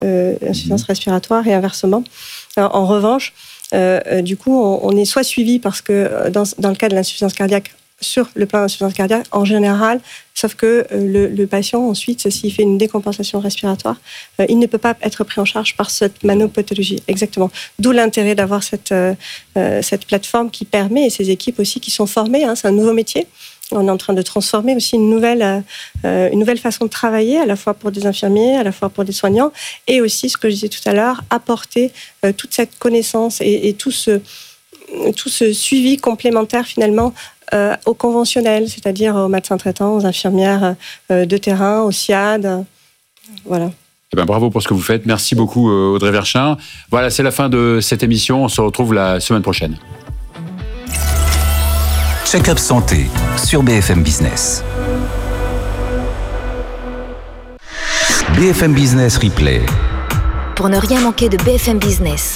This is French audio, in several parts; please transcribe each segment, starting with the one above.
insuffisance respiratoire et inversement. Alors, en revanche, du coup, on est soit suivi parce que dans le cas de l'insuffisance cardiaque, sur le plan d'insuffisance cardiaque, en général, sauf que le patient, ensuite, s'il fait une décompensation respiratoire, il ne peut pas être pris en charge par cette manopathologie. Exactement. D'où l'intérêt d'avoir cette plateforme qui permet, et ces équipes aussi qui sont formées, c'est un nouveau métier. On est en train de transformer aussi une nouvelle façon de travailler, à la fois pour des infirmiers, à la fois pour des soignants, et aussi, ce que je disais tout à l'heure, apporter toute cette connaissance et tout ce suivi complémentaire, finalement, aux conventionnels, c'est-à-dire aux médecins traitants, aux infirmières de terrain, aux SIAD. Voilà. Bravo pour ce que vous faites. Merci beaucoup, Audrey Verschin. Voilà, c'est la fin de cette émission. On se retrouve la semaine prochaine. Check-up santé sur BFM Business. BFM Business Replay. Pour ne rien manquer de BFM Business.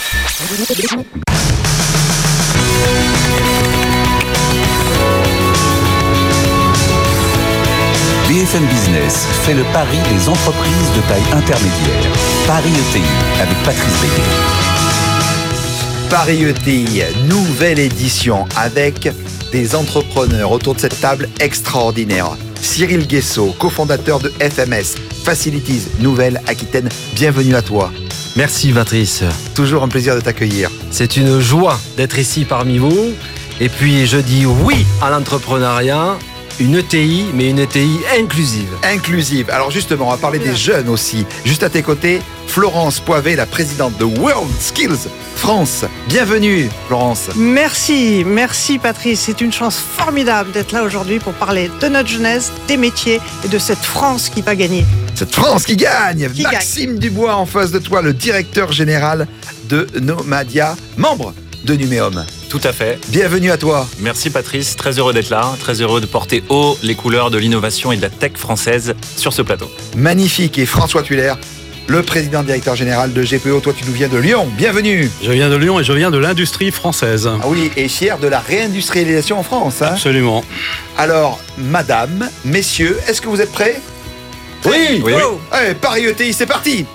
BFM Business fait le pari des entreprises de taille intermédiaire. Paris ETI avec Patrice Béguet. Paris ETI, nouvelle édition avec des entrepreneurs autour de cette table extraordinaire. Cyril Guessot, cofondateur de FMS, Facilities Nouvelle-Aquitaine. Bienvenue à toi. Merci Patrice. Toujours un plaisir de t'accueillir. C'est une joie d'être ici parmi vous. Et puis je dis oui à l'entrepreneuriat. Une ETI, mais une ETI inclusive. Inclusive. Alors justement, on va parler des jeunes aussi. Juste à tes côtés, Florence Poivet, la présidente de World Skills France. Bienvenue, Florence. Merci Patrice. C'est une chance formidable d'être là aujourd'hui pour parler de notre jeunesse, des métiers et de cette France qui va gagner. Cette France qui gagne. Maxime Dubois en face de toi, le directeur général de Nomadia, membre de Numéum. Tout à fait. Bienvenue à toi. Merci Patrice, très heureux d'être là, très heureux de porter haut les couleurs de l'innovation et de la tech française sur ce plateau. Magnifique. Et François Tuller, le président directeur général de GPO, toi tu nous viens de Lyon, bienvenue. Je viens de Lyon et je viens de l'industrie française. Ah oui, et fier de la réindustrialisation en France. Absolument. Alors, madame, messieurs, est-ce que vous êtes prêts? Oui. Oh. Allez, Paris ETI, c'est parti.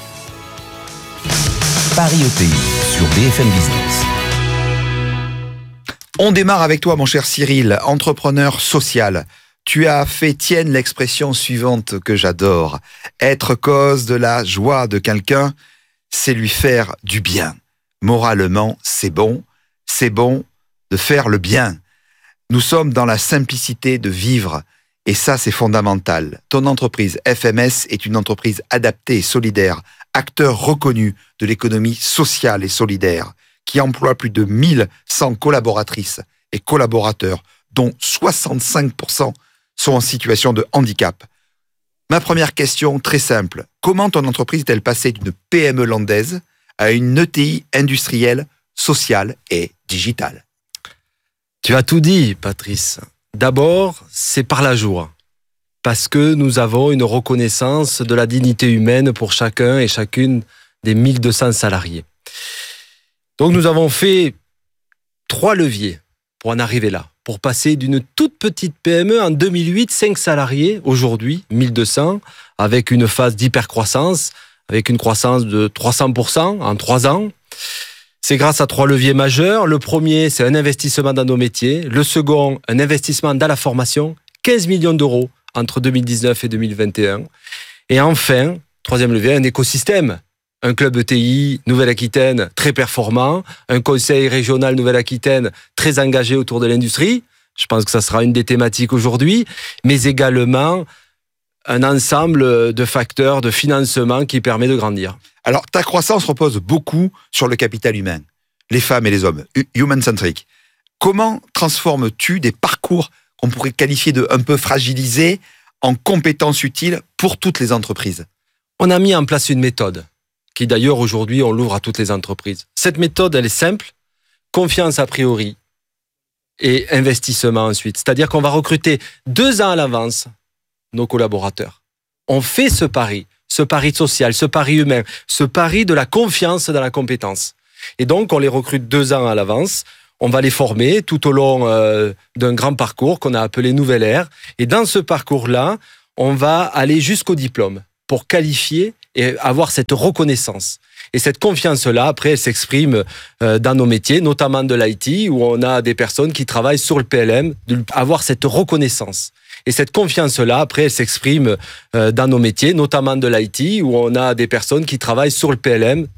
Paris ETI sur BFM Business. On démarre avec toi, mon cher Cyril, entrepreneur social. Tu as fait tienne l'expression suivante que j'adore. Être cause de la joie de quelqu'un, c'est lui faire du bien. Moralement, c'est bon de faire le bien. Nous sommes dans la simplicité de vivre et ça, c'est fondamental. Ton entreprise FMS est une entreprise adaptée et solidaire, acteur reconnu de l'économie sociale et solidaire, qui emploie plus de 1100 collaboratrices et collaborateurs, dont 65% sont en situation de handicap. Ma première question, très simple. Comment ton entreprise est-elle passée d'une PME landaise à une ETI industrielle, sociale et digitale? Tu as tout dit, Patrice. D'abord, c'est par la joie. Parce que nous avons une reconnaissance de la dignité humaine pour chacun et chacune des 1200 salariés. Donc nous avons fait 3 leviers pour en arriver là. Pour passer d'une toute petite PME en 2008, 5 salariés, aujourd'hui 1200, avec une phase d'hypercroissance, avec une croissance de 300% en 3 ans. C'est grâce à 3 leviers majeurs. Le premier, c'est un investissement dans nos métiers. Le second, un investissement dans la formation, 15 millions d'euros entre 2019 et 2021. Et enfin, 3e levier, un écosystème. Un club ETI Nouvelle-Aquitaine très performant, un conseil régional Nouvelle-Aquitaine très engagé autour de l'industrie. Je pense que ça sera une des thématiques aujourd'hui, mais également un ensemble de facteurs de financement qui permet de grandir. Alors, ta croissance repose beaucoup sur le capital humain, les femmes et les hommes, human-centric. Comment transformes-tu des parcours qu'on pourrait qualifier de un peu fragilisés en compétences utiles pour toutes les entreprises? On a mis en place une méthode qui d'ailleurs aujourd'hui on l'ouvre à toutes les entreprises. Cette méthode, elle est simple, confiance a priori et investissement ensuite. C'est-à-dire qu'on va recruter 2 ans à l'avance nos collaborateurs. On fait ce pari social, ce pari humain, ce pari de la confiance dans la compétence. Et donc on les recrute 2 ans à l'avance, on va les former tout au long d'un grand parcours qu'on a appelé Nouvelle Ère. Et dans ce parcours-là, on va aller jusqu'au diplôme pour qualifier et avoir cette reconnaissance. Et cette confiance-là, après, elle s'exprime dans nos métiers, notamment de l'IT, où on a des personnes qui travaillent sur le PLM, avoir cette reconnaissance. Et cette confiance-là, après, elle s'exprime dans nos métiers, notamment de l'IT, où on a des personnes qui travaillent sur le PLM,